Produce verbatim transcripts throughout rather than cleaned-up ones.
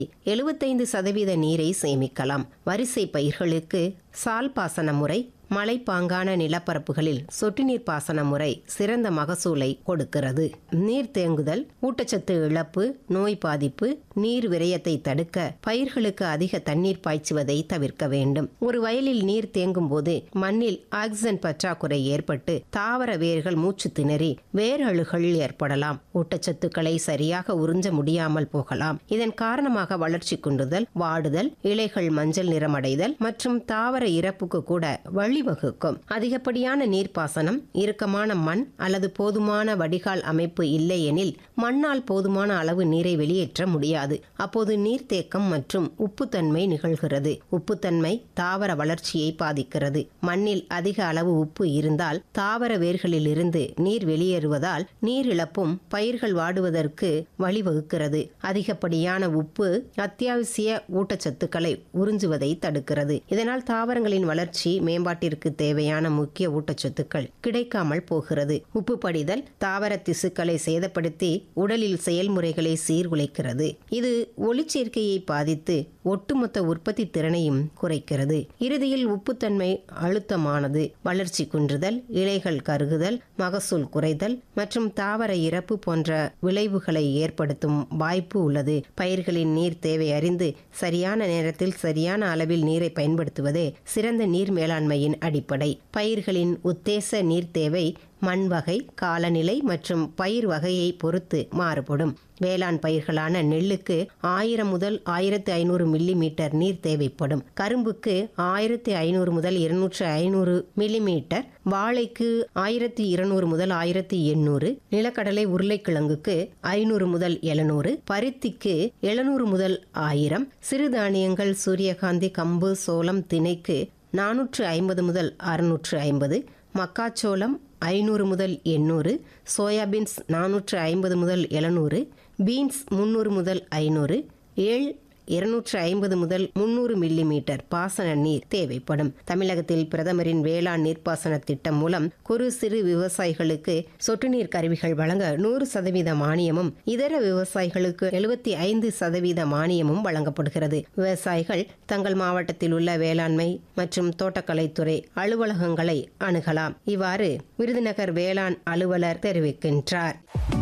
எழுபத்தைந்து சதவீத நீரை சேமிக்கலாம். வரிசை பயிர்களுக்கு சால் பாசன முறை, மலைப்பாங்கான நிலப்பரப்புகளில் சொட்டு நீர் பாசன முறை சிறந்த மகசூலை கொடுக்கிறது. நீர் தேங்குதல், ஊட்டச்சத்து இழப்பு, நோய் பாதிப்பு, நீர் விரயத்தை தடுக்க பயிர்களுக்கு அதிக தண்ணீர் பாய்ச்சுவதை தவிர்க்க வேண்டும். ஒரு வயலில் நீர் தேங்கும் போது மண்ணில் ஆக்சிஜன் பற்றாக்குறை ஏற்பட்டு தாவர வேர்கள் மூச்சு திணறி வேரழுகள் ஏற்படலாம். ஊட்டச்சத்துக்களை சரியாக உறிஞ்ச முடியாமல் போகலாம். இதன் காரணமாக வளர்ச்சி குன்றுதல், வாடுதல், இலைகள் மஞ்சள் நிறமடைதல் மற்றும் தாவர இறப்புக்கு கூட வழிவகுக்கும். அதிகப்படியான நீர்ப்பாசனம், இறுக்கமான மண் அல்லது போதுமான வடிகால் அமைப்பு இல்லையெனில் மண்ணால் போதுமான அளவு நீரை வெளியேற்ற முடியாது. அப்போது நீர்த்தேக்கம் மற்றும் உப்புத்தன்மை நிகழ்கிறது. உப்புத்தன்மை தாவர வளர்ச்சியை பாதிக்கிறது. மண்ணில் அதிக அளவு உப்பு இருந்தால் தாவர வேர்களில் இருந்து நீர் வெளியேறுவதால் நீர் இழப்பும் பயிர்கள் வாடுவதற்கு வழிவகுக்கிறது. அதிகப்படியான உப்பு அத்தியாவசிய ஊட்டச்சத்துக்களை உறிஞ்சுவதை தடுக்கிறது. இதனால் தாவரங்களின் வளர்ச்சி மேம்பாட்டிற்கு தேவையான முக்கிய ஊட்டச்சத்துக்கள் கிடைக்காமல் போகிறது. உப்பு படிதல் தாவர திசுக்களை சேதப்படுத்தி உடலில் செயல்முறைகளை சீர்குலைக்கிறது. இது ஒளிச்சேர்க்கையை பாதித்து ஒட்டுமொத்த உற்பத்தி திறனையும் குறைக்கிறது. இறுதியில் உப்புத்தன்மை அழுத்தமானது வளர்ச்சி குன்றுதல், இலைகள் கருகுதல், மகசூல் குறைதல் மற்றும் தாவர இறப்பு போன்ற விளைவுகளை ஏற்படுத்தும் வாய்ப்பு உள்ளது. பயிர்களின் நீர் தேவை அறிந்து சரியான நேரத்தில் சரியான அளவில் நீரை பயன்படுத்துவதே சிறந்த நீர் மேலாண்மையின் அடிப்படை. பயிர்களின் உத்தேச நீர் தேவை மண் வகை, காலநிலை மற்றும் பயிர் வகையை பொறுத்து மாறுபடும். வேளாண் பயிர்களான நெல்லுக்கு ஆயிரம் முதல் ஆயிரத்தி ஐநூறு மில்லி மீட்டர் நீர் தேவைப்படும். கரும்புக்கு ஆயிரத்தி ஐநூறு முதல் இருநூற்று ஐநூறு மில்லி மீட்டர், வாழைக்கு ஆயிரத்தி இருநூறு முதல் ஆயிரத்தி எண்ணூறு, நிலக்கடலை உருளைக்கிழங்குக்கு ஐநூறு முதல் எழுநூறு, பருத்திக்கு எழுநூறு முதல் ஆயிரம், சிறுதானியங்கள் சூரியகாந்தி, கம்பு, சோளம், திணைக்கு நானூற்று ஐம்பது முதல் அறுநூற்று ஐம்பது, மக்காச்சோளம் ஐநூறு முதல் எண்ணூறு, சோயாபீன்ஸ் நானூற்று ஐம்பது முதல் எழுநூறு, பீன்ஸ் முன்னூறு முதல் ஐநூறு, ஏழ் இருநூற்று ஐம்பது முதல் முன்னூறு மில்லி மீட்டர் பாசன நீர் தேவைப்படும். தமிழகத்தில் பிரதமரின் வேளாண் நீர்ப்பாசன திட்டம் மூலம் குறு சிறு விவசாயிகளுக்கு சொட்டு நீர் கருவிகள் வழங்க நூறு சதவீத மானியமும், இதர விவசாயிகளுக்கு எழுபத்தி ஐந்து சதவீத மானியமும் வழங்கப்படுகிறது. விவசாயிகள் தங்கள் மாவட்டத்தில் உள்ள வேளாண்மை மற்றும் தோட்டக்கலைத்துறை அலுவலகங்களை அணுகலாம். இவ்வாறு விருதுநகர் வேளாண் அலுவலர் தெரிவிக்கின்றார்.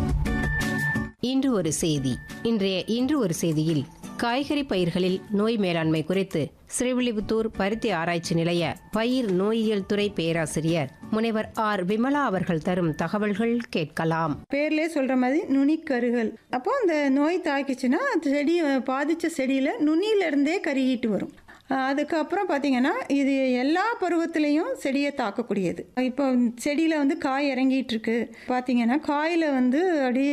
இன்று ஒரு செய்தி. இன்றைய இன்று ஒரு செய்தியில் காய்கறி பயிர்களில் நோய் மேலாண்மை குறித்து ஸ்ரீவில்லிபுத்தூர் பருத்தி ஆராய்ச்சி நிலைய பயிர் நோயியல் துறை பேராசிரியர் முனைவர் ஆர் விமலா அவர்கள் தரும் தகவல்கள் கேட்கலாம். பேர்லயே சொல்ற மாதிரி நுனிக்கருகள். அப்போ அந்த நோய் தாக்கிச்சுன்னா செடி பாதிச்ச செடியில நுனியில இருந்தே கருகிட்டு வரும். அதுக்கப்புறம் பார்த்தீங்கன்னா இது எல்லா பருவத்திலையும் செடியை தாக்கக்கூடியது. இப்போ செடியில் வந்து காய் இறங்கிட்டு இருக்கு பார்த்தீங்கன்னா காயில் வந்து அப்படியே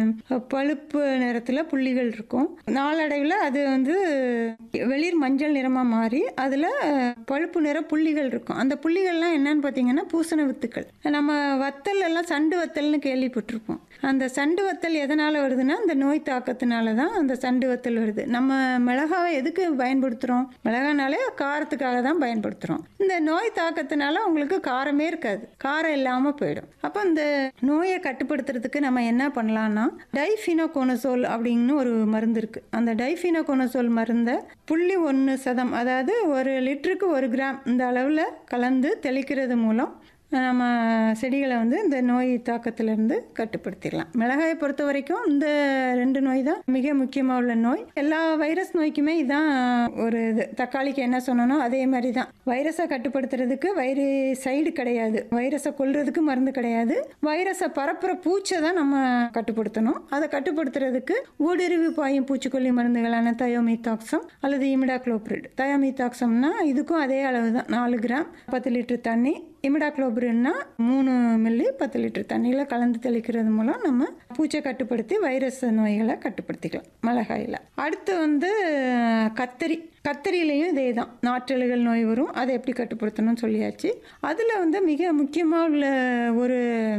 பழுப்பு நிறத்தில் புள்ளிகள் இருக்கும். நாளடைவில் அது வந்து வெளிர் மஞ்சள் நிறமாக மாறி அதில் பழுப்பு நிற புள்ளிகள் இருக்கும். அந்த புள்ளிகள்லாம் என்னன்னு பார்த்தீங்கன்னா பூசண வித்துக்கள். நம்ம வத்தல் எல்லாம் சண்டு வத்தல்னு கேள்விப்பட்டிருப்போம். அந்த சண்டு வத்தல் எதனால் வருதுன்னா அந்த நோய் தாக்கத்தினால தான் அந்த சண்டு வத்தல் வருது. நம்ம மிளகாவை எதுக்கு பயன்படுத்துகிறோம்? மிளகானாலே காரத்துக்காக தான் பயன்படுத்துகிறோம். இந்த நோய் தாக்கத்தினால உங்களுக்கு காரமே இருக்காது, காரம் இல்லாமல் போயிடும். அப்போ இந்த நோயை கட்டுப்படுத்துறதுக்கு நம்ம என்ன பண்ணலாம்னா டைஃபினோகோனசோல் அப்படின்னு ஒரு மருந்து இருக்குது. அந்த டைஃபினோகோனசோல் மருந்தை புள்ளி ஒன்று சதம், அதாவது ஒரு லிட்டருக்கு ஒரு கிராம் இந்த அளவில் கலந்து தெளிக்கிறது மூலம் நம்ம செடிகளை வந்து இந்த நோய் தாக்கத்திலிருந்து கட்டுப்படுத்திடலாம். மிளகாயை பொறுத்த வரைக்கும் இந்த ரெண்டு நோய் தான் மிக முக்கியமாக உள்ள நோய். எல்லா வைரஸ் நோய்க்குமே இதான் ஒரு இது. தக்காளிக்கு என்ன சொன்னனோ அதே மாதிரி தான். வைரஸை கட்டுப்படுத்துறதுக்கு வைரசைடு கிடையாது, வைரஸை கொல்றதுக்கு மருந்து கிடையாது. வைரஸை பரப்புற பூச்சை தான் நம்ம கட்டுப்படுத்தணும். அதை கட்டுப்படுத்துறதுக்கு ஊடுருவி பாயும் பூச்சிக்கொல்லி மருந்துகளான தயோமீத்தாக்சம் அல்லது இமிடாக்ளோபிரிட். தயோமீத்தாக்சம்னா இதுக்கும் அதே அளவு தான், நாலு கிராம் பத்து லிட்டர் தண்ணி. இமிடாக்ளோபிரின்னா மூணு மில்லி பத்து லிட்டர் தண்ணியில் கலந்து தெளிக்கிறது மூலம் நம்ம பூச்சை கட்டுப்படுத்தி வைரஸ் நோய்களை கட்டுப்படுத்திக்கலாம் மிளகாயில். அடுத்து வந்து கத்தரி. கத்தரியிலையும் இதே தான், நாற்றழுகல் நோய் வரும். அதை எப்படி கட்டுப்படுத்தணும்னு சொல்லியாச்சு. அதில் வந்து மிக முக்கியமாக உள்ள ஒரு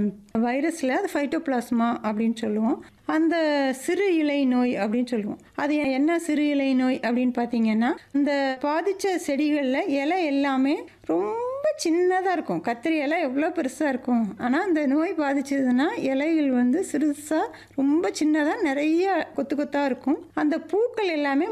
வைரஸில் அது ஃபைட்டோபிளாஸ்மா அப்படின்னு சொல்லுவோம். அந்த சிறு இலை நோய் அப்படின்னு சொல்லுவோம். அது என்ன சிறு இலை நோய் அப்படின்னு பார்த்தீங்கன்னா இந்த பாதித்த செடிகளில் இலை எல்லாமே ரொம்ப சின்னதாக இருக்கும். கத்திரி இலை எவ்வளோ பெருசாக இருக்கும், ஆனால் இந்த நோய் பாதிச்சதுன்னா இலைகள் வந்து சிறுசாக ரொம்ப சின்னதாக நிறைய கொத்து கொத்தாக இருக்கும். அந்த பூக்கள் எல்லாமே